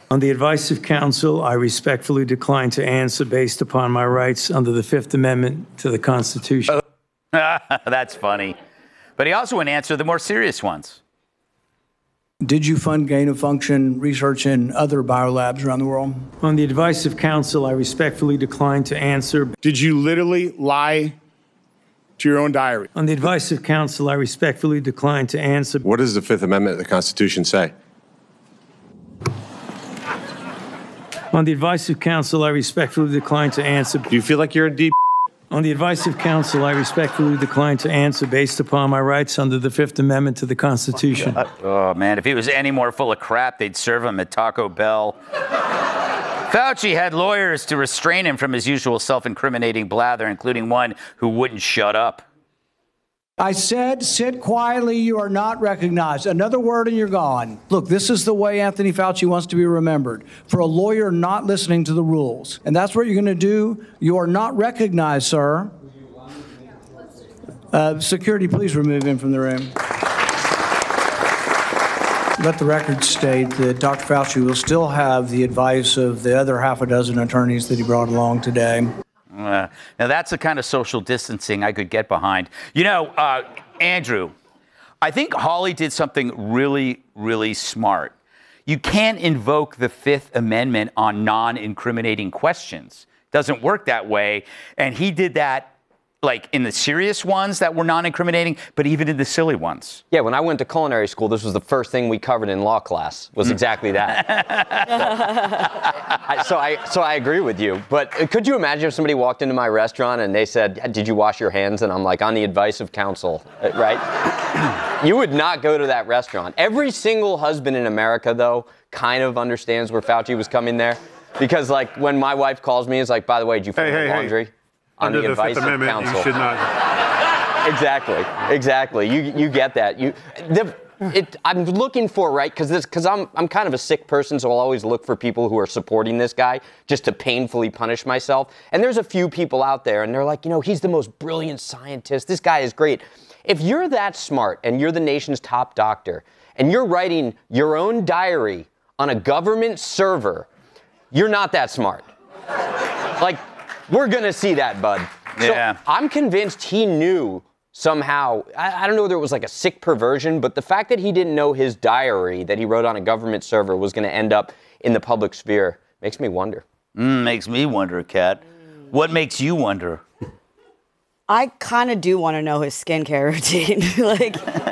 On the advice of counsel, I respectfully decline to answer based upon my rights under the Fifth Amendment to the Constitution. That's funny. But he also wouldn't answer the more serious ones. Did you fund gain-of-function research in other biolabs around the world? On the advice of counsel, I respectfully decline to answer. Did you literally lie to your own diary? On the advice of counsel, I respectfully decline to answer. What does the Fifth Amendment of the Constitution say? On the advice of counsel, I respectfully decline to answer. Do you feel like you're in deep? On the advice of counsel, I respectfully decline to answer based upon my rights under the Fifth Amendment to the Constitution. Oh, man, if he was any more full of crap, they'd serve him at Taco Bell. Fauci had lawyers to restrain him from his usual self-incriminating blather, including one who wouldn't shut up. I said, sit quietly, you are not recognized. Another word and you're gone. Look, this is the way Anthony Fauci wants to be remembered, for a lawyer not listening to the rules. And that's what you're going to do. You are not recognized, sir. Security, please remove him from the room. Let the record state that Dr. Fauci will still have the advice of the other half a dozen attorneys that he brought along today. Now, that's the kind of social distancing I could get behind. You know, Andrew, I think Hawley did something really, really smart. You can't invoke the Fifth Amendment on non-incriminating questions. Doesn't work that way. And he did that, like, in the serious ones that were non-incriminating, but even in the silly ones. Yeah, when I went to culinary school, this was the first thing we covered in law class, was exactly that. So I agree with you. But could you imagine if somebody walked into my restaurant and they said, did you wash your hands? And I'm like, on the advice of counsel, right? You would not go to that restaurant. Every single husband in America, though, kind of understands where Fauci was coming there. Because, like, when my wife calls me, it's like, by the way, did you fold the laundry? Hey. Under the Fifth Amendment, you should not. Exactly. You get that. I'm looking for, right, because I'm kind of a sick person, so I'll always look for people who are supporting this guy just to painfully punish myself. And there's a few people out there, and they're like, you know, he's the most brilliant scientist. This guy is great. If you're that smart and you're the nation's top doctor and you're writing your own diary on a government server, you're not that smart. Like, we're going to see that, bud. Yeah. So I'm convinced he knew somehow. I don't know whether it was like a sick perversion, but the fact that he didn't know his diary that he wrote on a government server was going to end up in the public sphere makes me wonder. Makes me wonder, Kat. What makes you wonder? I kind of do want to know his skincare routine. Like,